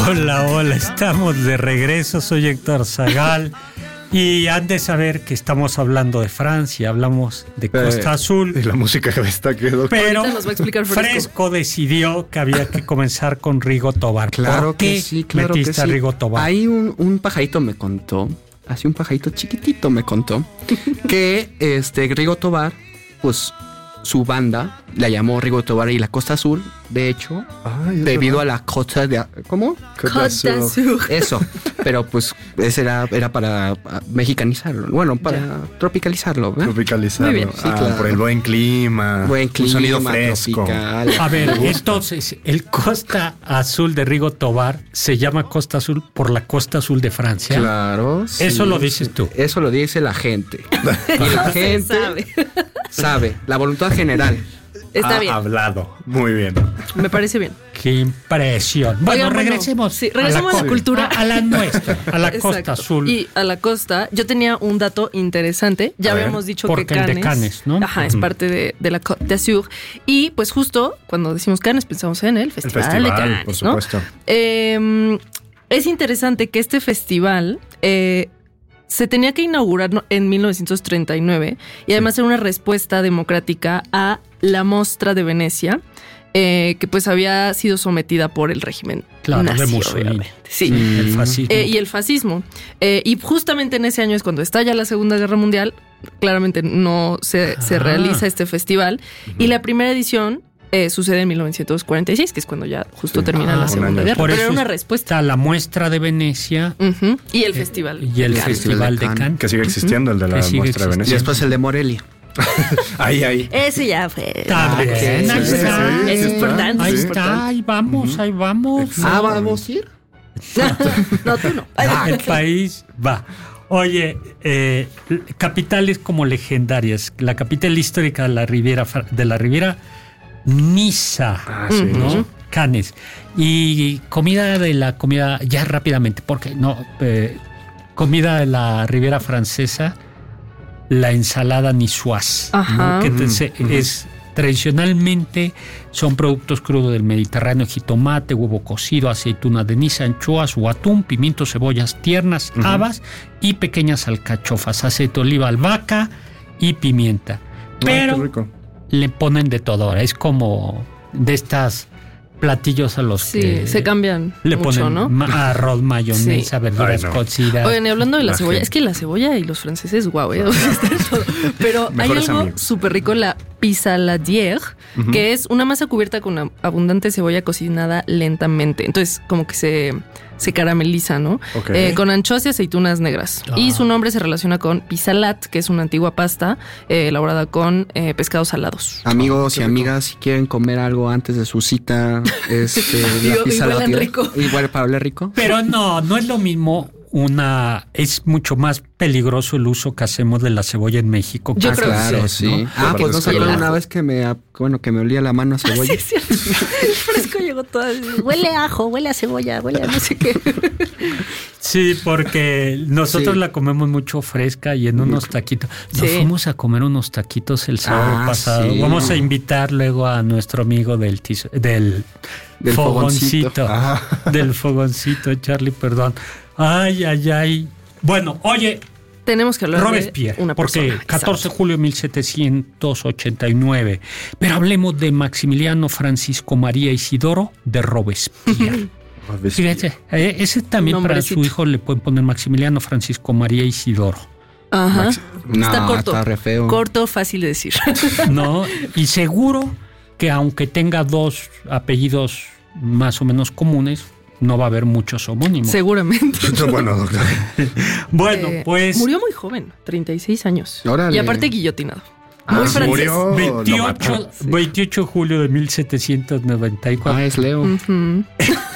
Hola, hola, estamos de regreso, soy Héctor Zagal y han de saber que estamos hablando de Francia, hablamos de Costa Azul. Y la música que está quedó. Pero nos va a explicar Fresco decidió que había que comenzar con Rigo Tobar. Claro ¿Por qué que sí, claro metiste que a sí. Rigo Tobar? Ahí un pajarito me contó, así un pajarito chiquitito me contó, que Rigo Tobar, pues su banda la llamó Rigo Tobar y la Costa Azul, de hecho, debido a la costa de... ¿Cómo? Côte d'Azur. Eso, pero pues ese era para mexicanizarlo, bueno, para tropicalizarlo, ¿verdad? Tropicalizarlo. Muy bien, sí, claro. Por el buen clima. Buen clima, un sonido fresco. tropical. A ver, entonces, el Costa Azul de Rigo Tobar se llama Costa Azul por la Costa Azul de Francia. Claro. Sí, Eso lo dices tú. Eso lo dice la gente. Y la gente sabe, la voluntad general. Está bien. Hablado. Muy bien. Me parece bien. Qué impresión. Bueno, Oigan, regresemos. sí, regresemos a la cultura. A la nuestra, a la Costa Exacto. Azul. Y a la costa, yo tenía un dato interesante. Ya A ver, habíamos dicho porque que el de Cannes, ¿no? Ajá, es parte de la Côte d'Azur. Y pues justo cuando decimos Cannes pensamos en el Festival de Cannes, por ¿no? supuesto. Es interesante que este festival se tenía que inaugurar en 1939 y además era una respuesta democrática a la Mostra de Venecia, que pues había sido sometida por el régimen nazi, de Mussolini. obviamente. Sí. El fascismo. Y el fascismo. Y justamente en ese año es cuando estalla la Segunda Guerra Mundial. Claramente no se realiza este festival. Y la primera edición sucede en 1946, que es cuando ya justo termina la Segunda Guerra. Por Pero eso era una respuesta. está la muestra de Venecia Y el festival. y el Cannes. Festival de Cannes. Que sigue existiendo el de la Que sigue muestra de Y Venecia. después el de Morelia. Ahí. Ese ya fue. También, sí, ahí sí, está. sí, Es importante. Ahí es está, importante. ahí vamos, ahí vamos. ¿Vamos a ir? No, tú no. El país va. Oye, capitales como legendarias. La capital histórica de la Riviera, Niza, Sí. ¿no? Cannes. Y comida, ya rápidamente, porque no, comida de la Riviera Francesa, la ensalada niçoise, Ajá. ¿no? Que es tradicionalmente son productos crudos del Mediterráneo: jitomate, huevo cocido, aceituna de Niza, anchoas o atún, pimientos, cebollas tiernas, habas y pequeñas alcachofas, aceite de oliva, albahaca y pimienta. Pero Qué rico. le ponen de todo. Ahora es como de estas platillos a los que se cambian le mucho, ponen ¿no? arroz, mayonesa, Sí. verduras Ay, no. cocidas. Oigan, y hablando de la cebolla, gente. es que la cebolla y los franceses, guau, o sea, está en todo. Pero hay Mejores algo amigos. súper rico, la pissaladière, que es una masa cubierta con abundante cebolla cocinada lentamente. Entonces, como que se carameliza, ¿no? Ok. Con anchoas y aceitunas negras. Y su nombre se relaciona con pisalat, que es una antigua pasta elaborada con pescados salados. Amigos y amigas, si quieren comer algo antes de su cita, la pizza Igual latina. rico. Igual para hablar rico. Pero no es lo mismo. Es mucho más peligroso el uso que hacemos de la cebolla en México. Yo que creo que Claro, sí, sí. ¿no? Pues no se Y el acuerdan ajo. una vez que me olía la mano a cebolla. Sí, es cierto. El fresco llegó todo así, huele a ajo, huele a cebolla, huele a no sé qué. Sí, porque nosotros Sí. la comemos mucho fresca y en unos taquitos. Nos Sí. fuimos a comer unos taquitos el sábado pasado. sí. Vamos a invitar luego a nuestro amigo del Del fogoncito. fogoncito. Del fogoncito, Charlie, perdón. Ay. Bueno, oye, Tenemos que hablar Robespierre, de una porque persona. 14 de julio de 1789. Pero hablemos de Maximiliano Francisco María Isidoro de Robespierre. Fíjate, ese también para Nombrecito. su hijo le pueden poner Maximiliano Francisco María Isidoro, Ajá. No, Está corto. está re feo. Corto, fácil de decir. ¿no? Y seguro que aunque tenga dos apellidos más o menos comunes, no va a haber muchos homónimos. Seguramente. Bueno, doctor. Bueno, pues Murió muy joven, 36 años. Órale. Y aparte guillotinado. Muy francés. murió. Lo 28 de julio de 1794. Es Leo. Ujú.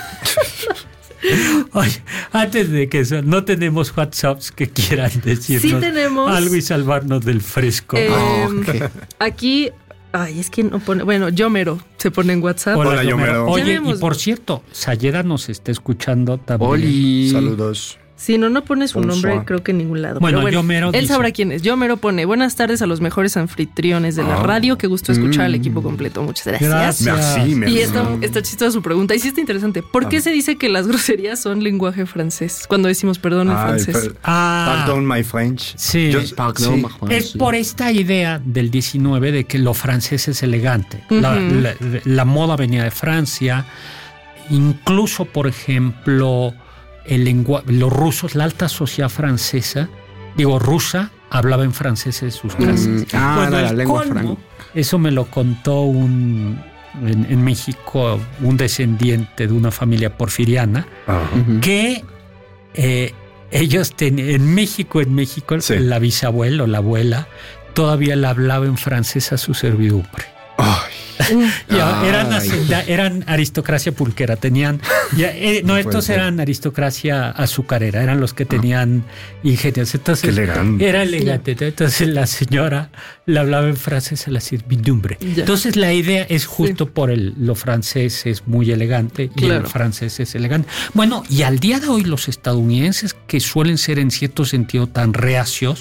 Oye, antes de que eso, no tenemos WhatsApps que quieran decirnos Sí tenemos. algo y salvarnos del fresco. Ok. Aquí, es que no pone. Bueno, Yomero se pone en WhatsApp. Hola, Yomero. Yomero. Oye, Tenemos- y por cierto, Sayera nos está escuchando también. Oli. Saludos. Si no pone su nombre, François. creo que en ningún lado. Bueno, Pero Yomero él dice- sabrá quién es. Yomero pone, buenas tardes a los mejores anfitriones de la radio. Qué gusto escuchar al equipo completo. Muchas gracias. Merci, merci. Y está chistosa su pregunta. Y sí está interesante. ¿Por qué se dice que las groserías son lenguaje francés? Cuando decimos perdón en francés. Pardon my French. Sí. Pardon, sí. Macron, Es sí. por esta idea del 19 de que lo francés es elegante. La moda venía de Francia. Incluso, por ejemplo, los rusos, la alta sociedad francesa, rusa, hablaba en francés en sus casas. Era la el lengua colmo, franca. eso me lo contó en México un descendiente de una familia porfiriana, que ellos tenían en México, Sí. la bisabuela o la abuela todavía le hablaba en francés a su servidumbre. Ay, Eran aristocracia pulquera, tenían estos eran aristocracia azucarera, eran los que tenían ingenios. Entonces qué elegante. era elegante. Entonces la señora le hablaba en francés a la servidumbre. Ya. Entonces la idea es justo por lo francés es muy elegante y el Claro. francés es elegante. Bueno, y al día de hoy los estadounidenses, que suelen ser en cierto sentido tan reacios,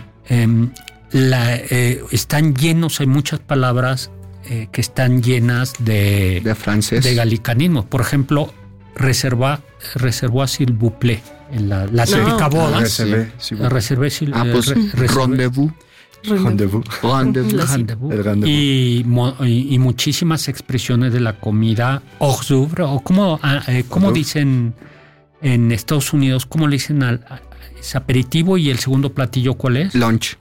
están llenos, hay muchas palabras que están llenas De francés. de galicanismo. Por ejemplo, reservoir s'il vous plaît. En la típica boda. RSV, sí, bueno. Reservé s'il Rendezvous. Rendezvous. Rendezvous. La- rendezvous. El rendezvous. Y muchísimas expresiones de la comida hors d'oeuvre, o cómo d'oeuvre. dicen en Estados Unidos, cómo le dicen es aperitivo, y el segundo platillo, ¿cuál es? Lunch.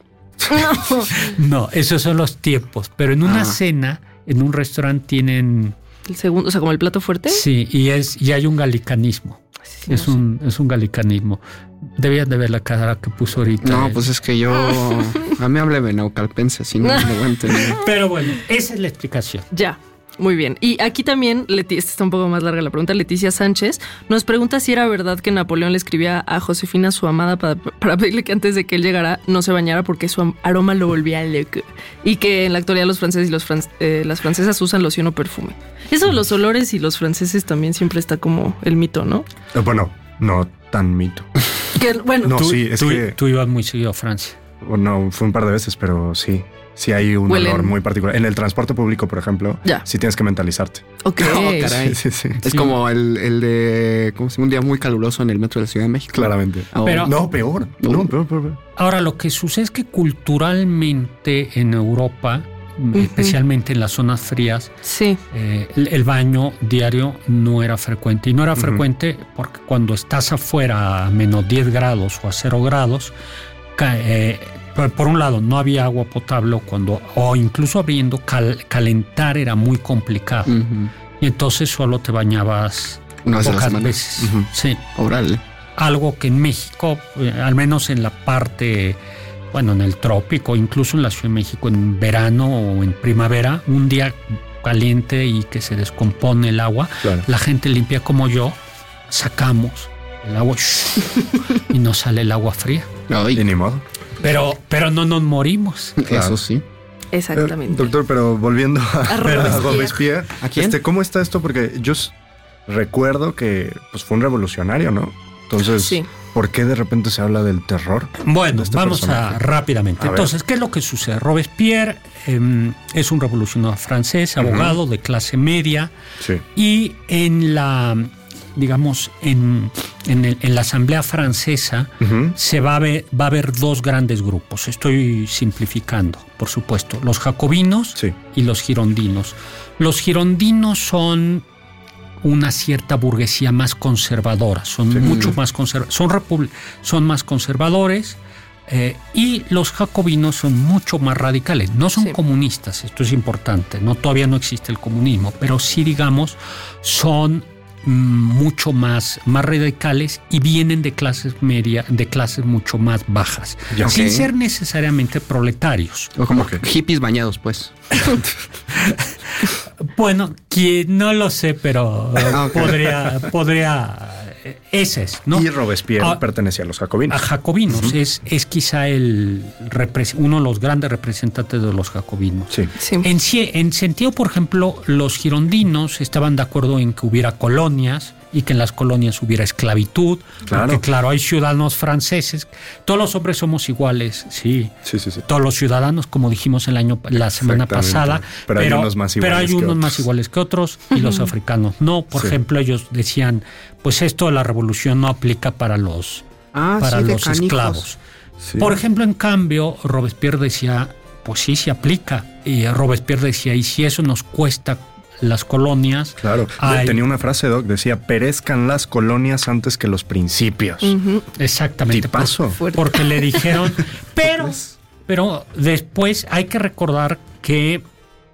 No, esos son los tiempos, pero en una cena, en un restaurante tienen, El segundo, o sea, como el plato fuerte. sí, y hay un galicanismo. Sí, Es no un galicanismo. Debían de ver la cara que puso ahorita. No, pues es que yo... A mí hábleme naucalpense, si no me voy a entender. Pero bueno, esa es la explicación. Ya, muy bien. Y aquí también, esta está un poco más larga la pregunta, Leticia Sánchez nos pregunta si era verdad que Napoleón le escribía a Josefina, su amada, para pedirle que antes de que él llegara no se bañara porque su aroma lo volvía loco. Y que en la actualidad los franceses y las francesas usan loción o perfume. Eso de los olores y los franceses también siempre está como el mito, ¿no? Bueno, no tan mito. Que, bueno, No, Tú, sí, es tú- que... tú ibas muy seguido a Francia. Bueno, fue un par de veces, pero sí. Sí hay un Huelen. olor muy particular. En el transporte público, por ejemplo, Ya. sí tienes que mentalizarte. ok. Oh, caray. Sí, sí, sí. Es como el de... ¿Cómo se llama? Un día muy caluroso en el metro de la Ciudad de México. Claramente. Oh. Pero- No, peor. No, peor. Ahora, lo que sucede es que culturalmente en Europa, especialmente en las zonas frías, Sí, el baño diario no era frecuente. Y no era frecuente porque cuando estás afuera a menos 10 grados o a 0 grados, por un lado no había agua potable, o incluso abriendo, calentar era muy complicado. Ujú. Y entonces solo te bañabas Una vez a la pocas semana. veces. Sí. Órale. Algo que en México, al menos en la parte, bueno, en el trópico, incluso en la Ciudad de México, en verano o en primavera, un día caliente y que se descompone el agua, Claro. la gente limpia como yo, sacamos el agua y nos sale el agua fría. Y ni modo. Pero no nos morimos. Claro. Eso sí. exactamente. Doctor, pero volviendo a Robespierre. Robespierre, ¿A quién? ¿cómo está esto? Porque yo recuerdo que pues, fue un revolucionario, ¿no? Entonces, Sí. ¿por qué de repente se habla del terror? Bueno, de este vamos personaje? rápidamente. A ver. Entonces, ¿qué es lo que sucede? Robespierre es un revolucionario francés, abogado de clase media, Sí. y en la, digamos, en la Asamblea Francesa Ujú. va a haber dos grandes grupos. Estoy simplificando, por supuesto. Los jacobinos Sí. y los girondinos. Los girondinos son una cierta burguesía más conservadora, son Sí. mucho más son más conservadores, y los jacobinos son mucho más radicales. No son Sí. comunistas, esto es importante, todavía no existe el comunismo, pero sí, digamos, son mucho más radicales y vienen de clases media, de clases mucho más bajas, Ya. sin Ok. ser necesariamente proletarios. O como Ok. hippies bañados, pues. Bueno, quien no lo sé, pero Ok. podría ese es, ¿no? Y Robespierre Ah, pertenecía a los jacobinos. A jacobinos, es quizá uno de los grandes representantes de los jacobinos. Sí. Sí. En sentido, por ejemplo, los girondinos estaban de acuerdo en que hubiera colonias y que en las colonias hubiera esclavitud. Claro. Porque, claro, hay ciudadanos franceses. Todos los hombres somos iguales, sí. Sí. Todos los ciudadanos, como dijimos la semana pasada. Pero hay unos más iguales pero hay que unos otros. más iguales que otros y los africanos no. Por ejemplo, ellos decían, pues esto de la revolución no aplica para los esclavos. Sí. Por ejemplo, en cambio, Robespierre decía, pues sí aplica. Y Robespierre decía, y si eso nos cuesta las colonias. Claro, tenía una frase, Doc, decía, perezcan las colonias antes que los principios. Exactamente. Tipazo. Porque le dijeron, pero después hay que recordar que,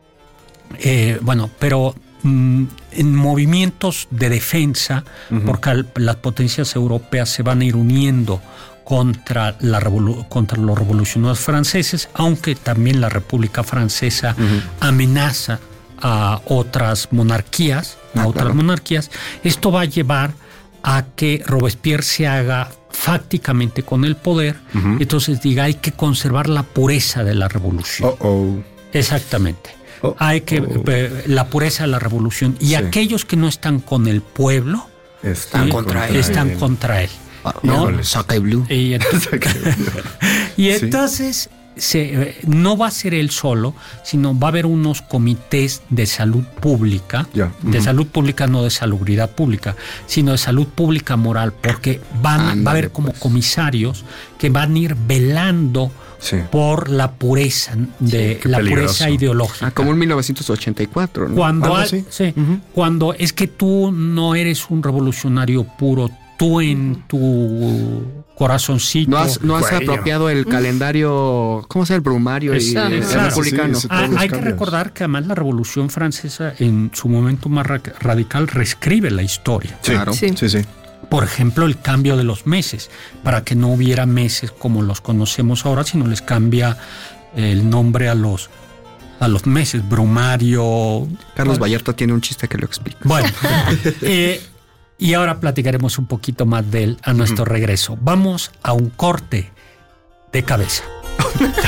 en movimientos de defensa, porque las potencias europeas se van a ir uniendo contra los revolucionarios franceses, aunque también la República Francesa amenaza a otras monarquías, esto va a llevar a que Robespierre se haga fácticamente con el poder, entonces diga, hay que conservar la pureza de la revolución. Exactamente. Hay que la pureza de la revolución. Y aquellos que no están con el pueblo están contra él. ¿No? Saca y blue. Y entonces no va a ser él solo, sino va a haber unos comités de salud pública, de salud pública, no de salubridad pública, sino de salud pública moral, porque va a haber como comisarios que van a ir velando por la pureza pureza ideológica. Como en 1984, ¿no? Cuando es que tú no eres un revolucionario puro, tú en tu corazoncito. No has apropiado el calendario, ¿cómo se llama? El brumario y el republicano. Hay que recordar que además la Revolución Francesa en su momento más radical reescribe la historia. Claro. Sí. Por ejemplo, el cambio de los meses, para que no hubiera meses como los conocemos ahora, sino les cambia el nombre a los meses, brumario. Carlos Vallarta tiene un chiste que lo explica. Bueno, y ahora platicaremos un poquito más de él a nuestro regreso. Vamos a un corte de cabeza.